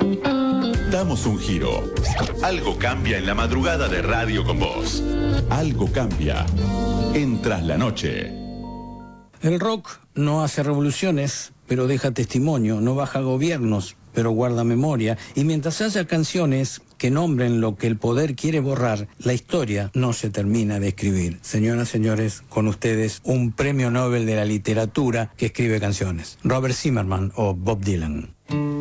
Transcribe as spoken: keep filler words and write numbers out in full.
Damos un giro. Algo cambia en la madrugada de Radio con Vos. Algo cambia en Tras la Noche. El rock no hace revoluciones, pero deja testimonio, no baja gobiernos, pero guarda memoria, y mientras haya canciones que nombren lo que el poder quiere borrar, la historia no se termina de escribir. Señoras, señores, con ustedes un premio Nobel de la literatura que escribe canciones, Robert Zimmerman o Bob Dylan.